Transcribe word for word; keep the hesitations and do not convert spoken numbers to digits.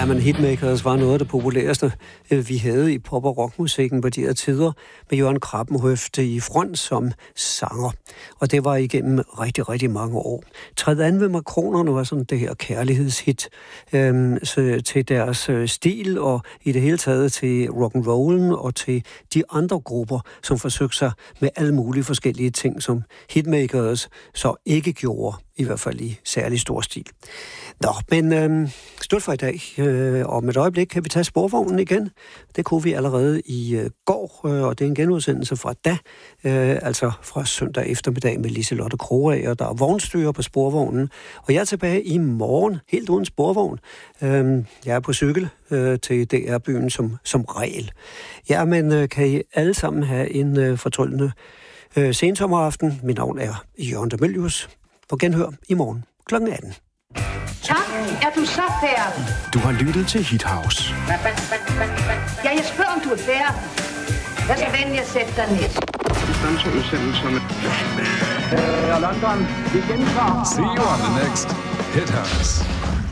Ja, men Hitmakers var noget af det populæreste, vi havde i pop- og rockmusikken på de her tider, med Jørgen Krabbenhøft i front som sanger. Og det var igennem rigtig, rigtig mange år. Træde an ved Makronerne var sådan det her kærlighedshit øhm, til deres øh, stil, og i det hele taget til rock'n'rollen og til de andre grupper, som forsøgte sig med alle mulige forskellige ting, som Hitmakers så ikke gjorde, i hvert fald i særlig stor stil. Nå, men øh, stort for i dag. Øh, om et øjeblik kan vi tage sporvognen igen. Det kunne vi allerede i øh, går, øh, og det er en genudsendelse fra da, øh, altså fra søndag eftermiddag med Liselotte Krogager, der er vognstyrer på sporvognen. Og jeg er tilbage i morgen, helt uden sporvogn. Øh, jeg er på cykel øh, til D R-byen som, som regel. Ja, men øh, kan I alle sammen have en øh, fortryllende øh, sensommeraften. Mit navn er Jørgen Demelius. På genhør i morgen klokken atten. Tak, er du så færdig? Du har lyttet til Hit House. Ja, jeg spørger, om du er færdig. Lad så venlig at sætte dig ned. Stanser udsendelserne. Her London, vi gentager. See you on the next Hit House.